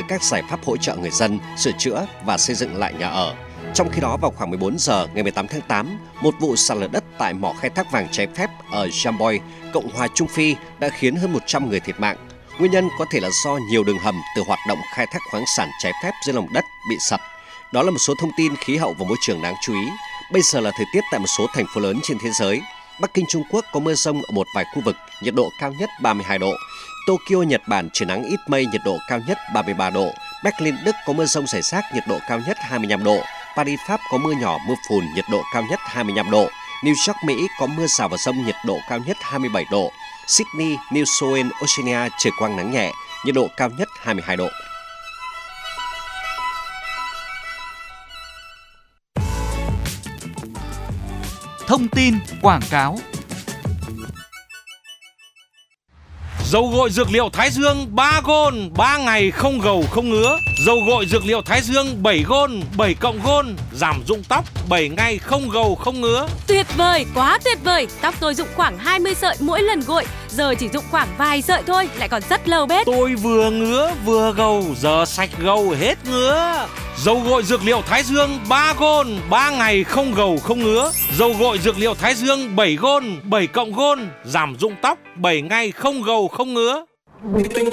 các giải pháp hỗ trợ người dân sửa chữa và xây dựng lại nhà ở. Trong khi đó, vào khoảng 14 giờ ngày 18 tháng 8, một vụ sạt lở đất tại mỏ khai thác vàng trái phép ở Jamboy, Cộng hòa Trung Phi đã khiến hơn 100 người thiệt mạng. Nguyên nhân có thể là do nhiều đường hầm từ hoạt động khai thác khoáng sản trái phép dưới lòng đất bị sập. Đó là một số thông tin khí hậu và môi trường đáng chú ý. Bây giờ là thời tiết tại một số thành phố lớn trên thế giới. Bắc Kinh, Trung Quốc có mưa rông ở một vài khu vực, nhiệt độ cao nhất 32 độ. Tokyo, Nhật Bản trời nắng ít mây, nhiệt độ cao nhất 33 độ. Berlin, Đức có mưa rông rải rác, nhiệt độ cao nhất 25 độ. Paris, Pháp có mưa nhỏ, mưa phùn, nhiệt độ cao nhất 25 độ. New York, Mỹ có mưa rào và dông, nhiệt độ cao nhất 27 độ. Sydney, New South Wales, Australia trời quang nắng nhẹ, nhiệt độ cao nhất 22 độ. Thông tin quảng cáo. Dầu gội dược liệu Thái Dương 3 gôn, 3 ngày không gầu không ngứa. Dầu gội dược liệu Thái Dương 7 gôn, 7 cộng gôn, giảm rụng tóc 7 ngày không gầu không ngứa. Tuyệt vời, quá tuyệt vời. Tóc tôi rụng khoảng 20 sợi mỗi lần gội, giờ chỉ rụng khoảng vài sợi thôi, lại còn rất lâu bết. Tôi vừa ngứa vừa gầu, giờ sạch gầu hết ngứa. Dầu gội dược liệu Thái Dương 3 gôn, 3 ngày không gầu không ngứa. Dầu gội dược liệu Thái Dương 7 gôn, 7 cộng gôn, giảm rụng tóc 7 ngày không gầu không ngứa.